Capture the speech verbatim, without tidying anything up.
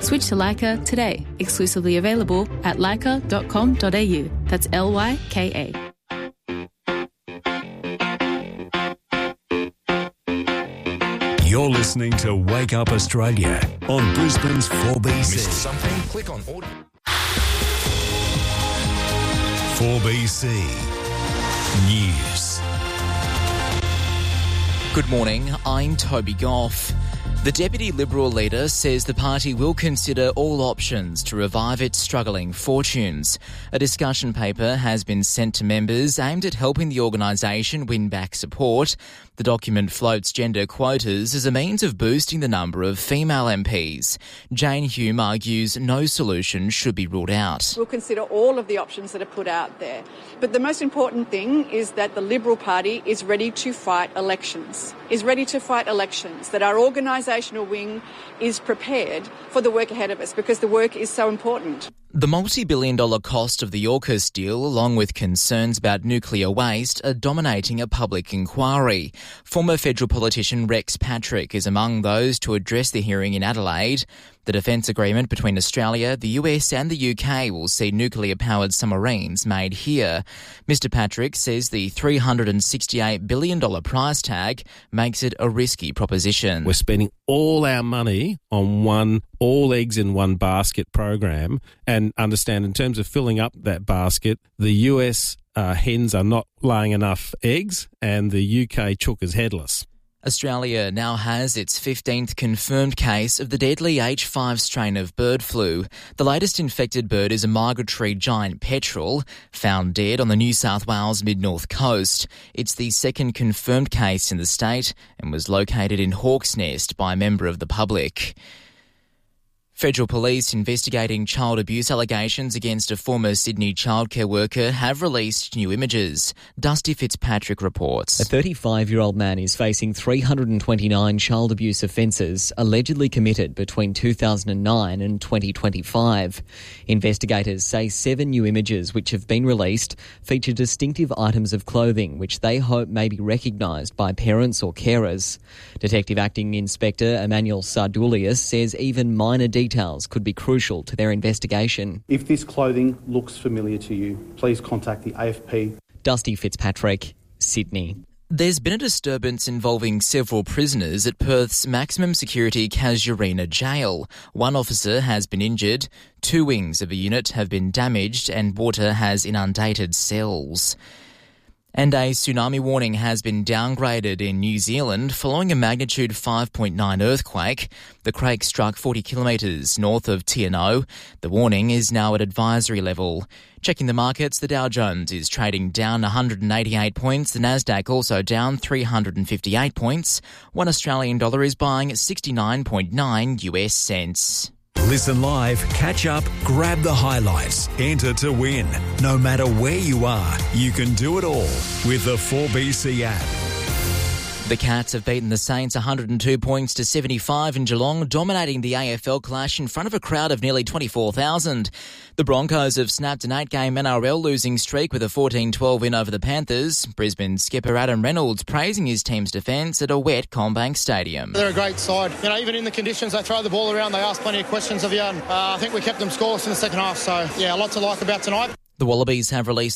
Switch to Leica today. Exclusively available at leica dot com dot a u. That's L Y K A. You're listening to Wake Up Australia on Brisbane's four B C. Missed something? Click on audio. four B C News. Good morning, I'm Toby Goff. The Deputy Liberal leader says the party will consider all options to revive its struggling fortunes. A discussion paper has been sent to members aimed at helping the organisation win back support. The document floats gender quotas as a means of boosting the number of female M Ps. Jane Hume argues no solution should be ruled out. We'll consider all of the options that are put out there. But the most important thing is that the Liberal Party is ready to fight elections, is ready to fight elections, that our organisational wing is prepared for the work ahead of us because the work is so important. The multi-billion dollar cost of the AUKUS deal, along with concerns about nuclear waste, are dominating a public inquiry. Former federal politician Rex Patrick is among those to address the hearing in Adelaide. The defence agreement between Australia, the U S and the U K will see nuclear-powered submarines made here. Mister Patrick says the three hundred sixty-eight billion dollars price tag makes it a risky proposition. We're spending all our money on one all eggs in one basket program, and understand in terms of filling up that basket, the U S uh, hens are not laying enough eggs and the U K chook is headless. Australia now has its fifteenth confirmed case of the deadly H five strain of bird flu. The latest infected bird is a migratory giant petrel, found dead on the New South Wales mid-north coast. It's the second confirmed case in the state and was located in Hawk's Nest by a member of the public. Federal police investigating child abuse allegations against a former Sydney childcare worker have released new images. Dusty Fitzpatrick reports. A thirty-five-year-old man is facing three hundred twenty-nine child abuse offences allegedly committed between two thousand nine and twenty twenty-five. Investigators say seven new images which have been released feature distinctive items of clothing which they hope may be recognised by parents or carers. Detective Acting Inspector Emmanuel Sardulius says even minor details Details could be crucial to their investigation. If this clothing looks familiar to you, please contact the A F P. Dusty Fitzpatrick, Sydney. There's been a disturbance involving several prisoners at Perth's maximum security Casuarina jail. One officer has been injured, two wings of a unit have been damaged, and water has inundated cells. And a tsunami warning has been downgraded in New Zealand following a magnitude five point nine earthquake. The quake struck forty kilometres north of Tiano. The warning is now at advisory level. Checking the markets, the Dow Jones is trading down one hundred eighty-eight points. The Nasdaq also down three hundred fifty-eight points. One Australian dollar is buying sixty-nine point nine U S cents. Listen live, catch up, grab the highlights, enter to win. No matter where you are, you can do it all with the four B C app. The Cats have beaten the Saints one hundred two points to seventy-five in Geelong, dominating the A F L clash in front of a crowd of nearly twenty-four thousand. The Broncos have snapped an eight-game N R L losing streak with a fourteen twelve win over the Panthers. Brisbane skipper Adam Reynolds praising his team's defence at a wet CommBank Stadium. They're a great side. You know, even in the conditions they throw the ball around, they ask plenty of questions of you. And, uh, I think we kept them scoreless in the second half. So, yeah, a lot to like about tonight. The Wallabies have released